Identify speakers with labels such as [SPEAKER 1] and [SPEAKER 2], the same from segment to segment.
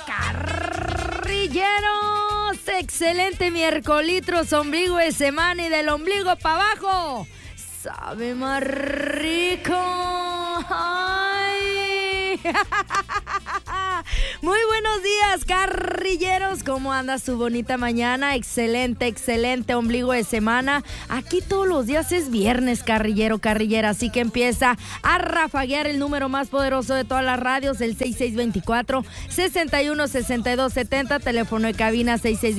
[SPEAKER 1] Carrilleros, excelente miércoles, ombligo de semana y del ombligo para abajo. Sabe más rico. ¡Ay! Muy buenos días, carrilleros. ¿Cómo anda su bonita mañana? Excelente, excelente ombligo de semana. Aquí todos los días es viernes, carrillero, carrillera. Así que empieza a rafaguear el número más poderoso de todas las radios, el 6624-616270. Teléfono de cabina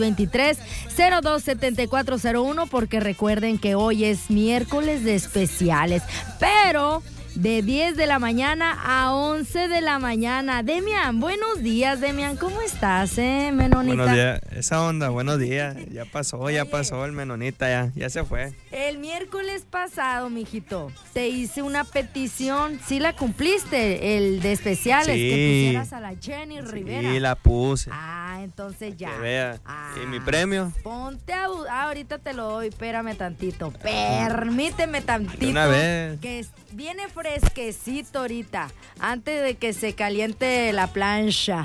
[SPEAKER 1] 6623-027401. Porque recuerden que hoy es miércoles de especiales. Pero de 10 de la mañana a 11 de la mañana. Demian, buenos días, Demian. ¿Cómo estás, menonita?
[SPEAKER 2] Buenos días. Esa onda, buenos días. Ya pasó el menonita, ya se fue.
[SPEAKER 1] El miércoles pasado, mijito, te hice una petición. ¿Sí la cumpliste? El de especiales,
[SPEAKER 2] sí,
[SPEAKER 1] que pusieras a la Jenny Rivera.
[SPEAKER 2] Sí, la puse.
[SPEAKER 1] Entonces ya.
[SPEAKER 2] Que vea. ¿Y mi premio?
[SPEAKER 1] Ponte ahorita te lo doy, espérame tantito. Permíteme tantito.
[SPEAKER 2] Una vez.
[SPEAKER 1] Que viene fresquecito ahorita, antes de que se caliente la plancha.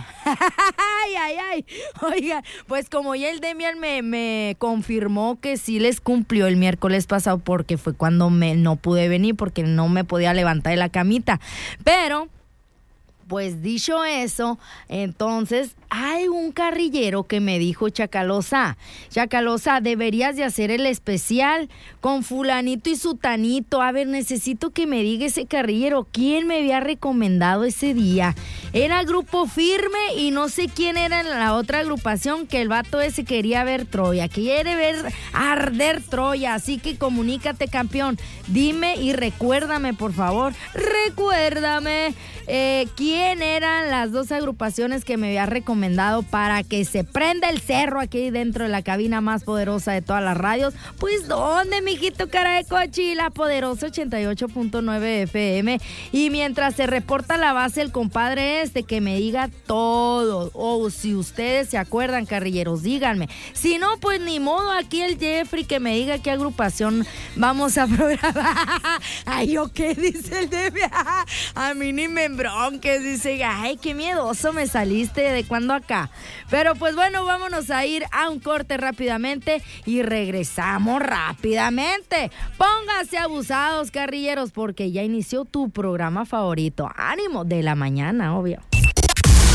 [SPEAKER 1] Ay. Oigan, pues como ya el Demian me confirmó que sí les cumplió el miércoles pasado, porque fue cuando no pude venir, porque no me podía levantar de la camita. Pero pues dicho eso, entonces hay un carrillero que me dijo: Chacalosa, deberías de hacer el especial con fulanito y sutanito. A ver, necesito que me diga ese carrillero quién me había recomendado ese día. Era Grupo Firme y no sé quién era en la otra agrupación, que el vato ese quería ver Troya, quiere ver arder Troya. Así que comunícate, campeón. Dime y recuérdame, por favor. Recuérdame quién eran las dos agrupaciones que me había recomendado para que se prenda el cerro aquí dentro de la cabina más poderosa de todas las radios. Pues, ¿dónde, mijito cara de cochi? La poderosa 88.9 FM. Y mientras se reporta la base el compadre que me diga todo. O si ustedes se acuerdan, carrilleros, díganme. Si no, pues ni modo, aquí el Jeffrey que me diga qué agrupación vamos a programar. Ay, ¿yo qué? Dice el Debbie. A mí ni me embronques, dice. Ay, qué miedoso me saliste, ¿de cuándo acá? Pero pues bueno, vámonos a ir a un corte rápidamente y regresamos rápidamente. Pónganse abusados, carrilleros, porque ya inició tu programa favorito. Ánimo, de la mañana, obvio.